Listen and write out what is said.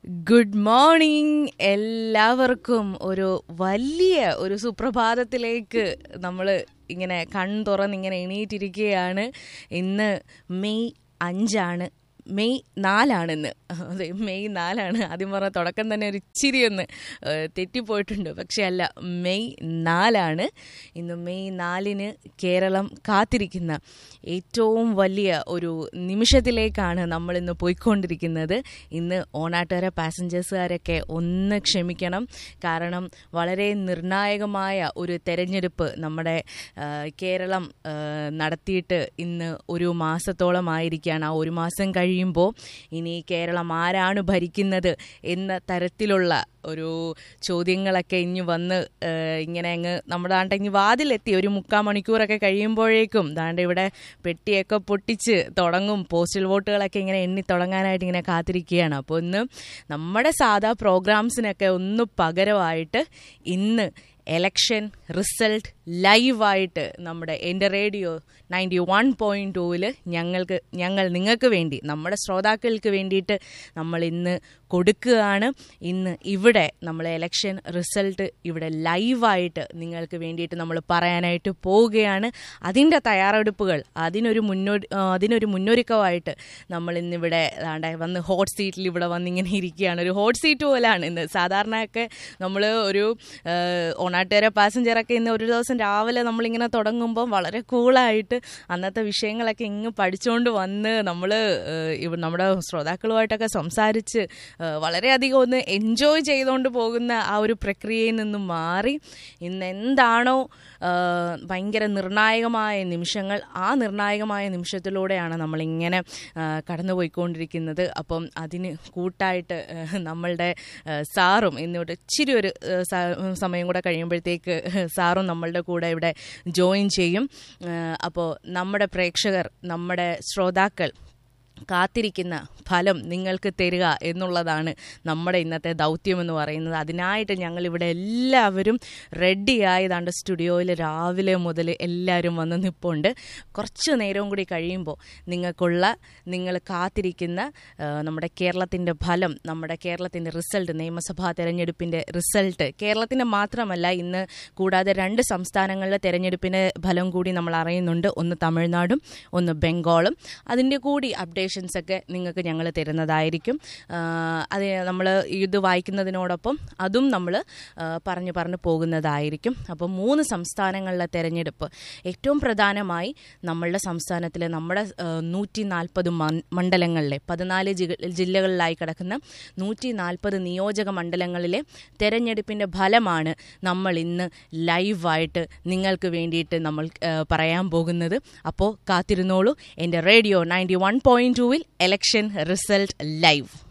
Good morning എല്ലാവർക്കും. വലിയ ഒരു സുപ്രഭാതത്തിലേക്ക് നമ്മൾ ഇങ്ങനെ തുറന്നിങ്ങനെ എണീറ്റിരിക്കുകയാണ്. ഇന്ന് മെയ് 5 മെയ് 4 അതെ, മെയ് 4. ആദ്യം പറഞ്ഞ തുടക്കം തന്നെ ഒരു ഇച്ചിരി ഒന്ന് തെറ്റിപ്പോയിട്ടുണ്ട്. പക്ഷെ അല്ല, മെയ് 4. ഇന്ന് മെയ് 4 കേരളം കാത്തിരിക്കുന്ന ഏറ്റവും വലിയ ഒരു നിമിഷത്തിലേക്കാണ് നമ്മളിന്ന് പോയിക്കൊണ്ടിരിക്കുന്നത്. ഇന്ന് ഓണാട്ടുകര പാസഞ്ചേഴ്സുകാരൊക്കെ ഒന്ന് ക്ഷമിക്കണം. കാരണം വളരെ നിർണായകമായ ഒരു തെരഞ്ഞെടുപ്പ് നമ്മുടെ കേരളം നടത്തിയിട്ട് ഇന്ന് ഒരു മാസത്തോളമായിരിക്കുകയാണ്. ആ ഒരു മാസം കഴിയുമ്പോൾ ഇനി കേരളം ആരാണ് ഭരിക്കുന്നത് എന്ന തരത്തിലുള്ള ഒരു ചോദ്യങ്ങളൊക്കെ ഇനി വന്ന് ഇങ്ങനെ അങ്ങ് നമ്മുടെ ഇനി വാതിലെത്തി. ഒരു 3/4 മണിക്കൂറൊക്കെ കഴിയുമ്പോഴേക്കും ഇവിടെ പെട്ടിയൊക്കെ പൊട്ടിച്ച് തുടങ്ങും. പോസ്റ്റൽ വോട്ടുകളൊക്കെ ഇങ്ങനെ എണ്ണി തുടങ്ങാനായിട്ട് ഇങ്ങനെ കാത്തിരിക്കുകയാണ്. അപ്പോൾ ഇന്ന് നമ്മുടെ സാധാ പ്രോഗ്രാംസിനൊക്കെ ഒന്ന് പകരമായിട്ട് ഇന്ന് എലക്ഷൻ റിസൾട്ട് ലൈവായിട്ട് നമ്മുടെ എൻ്റെ റേഡിയോ 91.2 ഞങ്ങൾ നിങ്ങൾക്ക് വേണ്ടി, നമ്മുടെ ശ്രോതാക്കൾക്ക് വേണ്ടിയിട്ട് നമ്മൾ ഇന്ന് കൊടുക്കുകയാണ്. ഇന്ന് ഇവിടെ നമ്മൾ എലക്ഷൻ റിസൾട്ട് ഇവിടെ ലൈവായിട്ട് നിങ്ങൾക്ക് വേണ്ടിയിട്ട് നമ്മൾ പറയാനായിട്ട് പോവുകയാണ്. അതിൻ്റെ തയ്യാറെടുപ്പുകൾ, അതിനൊരു മുന്നൊരുക്കമായിട്ട് നമ്മൾ ഇന്നിവിടെ വന്ന് ഹോട്ട് സീറ്റിൽ ഇവിടെ വന്നിങ്ങനെ ഇരിക്കുകയാണ്. ഒരു ഹോട്ട് സീറ്റ് പോലാണ് ഇന്ന്. സാധാരണയൊക്കെ നമ്മൾ ഒരു ഓണാട്ടുകര പാസഞ്ചറൊക്കെ ഇന്ന് ഒരു ദിവസം രാവിലെ നമ്മളിങ്ങനെ തുടങ്ങുമ്പം വളരെ കൂളായിട്ട് അന്നത്തെ വിഷയങ്ങളൊക്കെ ഇങ്ങ് പഠിച്ചുകൊണ്ട് വന്ന് നമ്മൾ നമ്മുടെ ശ്രോതാക്കളുമായിട്ടൊക്കെ സംസാരിച്ച് വളരെയധികം ഒന്ന് എൻജോയ് ചെയ്തുകൊണ്ട് പോകുന്ന ആ ഒരു പ്രക്രിയയിൽ നിന്നും മാറി ഇന്ന് എന്താണോ ഭയങ്കര നിർണായകമായ നിമിഷങ്ങൾ, ആ നിർണായകമായ നിമിഷത്തിലൂടെയാണ് നമ്മളിങ്ങനെ കടന്നുപോയിക്കൊണ്ടിരിക്കുന്നത്. അപ്പം അതിന് കൂട്ടായിട്ട് നമ്മളുടെ സാറും ഇന്നോട്ട് ഇച്ചിരി ഒരു സമയം കൂടെ കഴിയുമ്പോഴത്തേക്ക് സാറും നമ്മളുടെ കൂടെ ഇവിടെ ജോയിൻ ചെയ്യും. അപ്പോൾ നമ്മുടെ പ്രേക്ഷകർ, നമ്മുടെ ശ്രോതാക്കൾ കാത്തിരിക്കുന്ന ഫലം നിങ്ങൾക്ക് തരിക എന്നുള്ളതാണ് നമ്മുടെ ഇന്നത്തെ ദൗത്യമെന്ന് പറയുന്നത്. അതിനായിട്ട് ഞങ്ങളിവിടെ എല്ലാവരും റെഡിയായതാണ്ട് സ്റ്റുഡിയോയിൽ രാവിലെ മുതൽ എല്ലാവരും വന്ന് നിൽപ്പുണ്ട്. കുറച്ച് നേരവും കൂടി കഴിയുമ്പോൾ നിങ്ങൾ കാത്തിരിക്കുന്ന നമ്മുടെ കേരളത്തിൻ്റെ ഫലം, നമ്മുടെ കേരളത്തിൻ്റെ റിസൾട്ട്, നിയമസഭാ തെരഞ്ഞെടുപ്പിൻ്റെ റിസൾട്ട്, കേരളത്തിൻ്റെ മാത്രമല്ല ഇന്ന് കൂടാതെ 2 സംസ്ഥാനങ്ങളിലെ തെരഞ്ഞെടുപ്പിൻ്റെ ഫലം കൂടി നമ്മൾ അറിയുന്നുണ്ട്. ഒന്ന് തമിഴ്നാടും ഒന്ന് ബംഗാളും. അതിൻ്റെ കൂടി ഒക്കെ നിങ്ങൾക്ക് ഞങ്ങൾ തരുന്നതായിരിക്കും. അത് നമ്മൾ ഇത് വായിക്കുന്നതിനോടൊപ്പം അതും നമ്മൾ പറഞ്ഞു പോകുന്നതായിരിക്കും. അപ്പോൾ 3 സംസ്ഥാനങ്ങളിലെ തെരഞ്ഞെടുപ്പ്, ഏറ്റവും പ്രധാനമായി നമ്മളുടെ സംസ്ഥാനത്തിലെ നമ്മുടെ 140 മണ്ഡലങ്ങളിലെ 14 ജില്ലകളിലായി കിടക്കുന്ന 140 നിയോജക മണ്ഡലങ്ങളിലെ തെരഞ്ഞെടുപ്പിൻ്റെ ഫലമാണ് നമ്മൾ ഇന്ന് ലൈവായിട്ട് നിങ്ങൾക്ക് വേണ്ടിയിട്ട് നമ്മൾ പറയാൻ പോകുന്നത്. അപ്പോൾ കാത്തിരുന്നോളൂ. എൻ്റെ റേഡിയോ 91.2 election result live.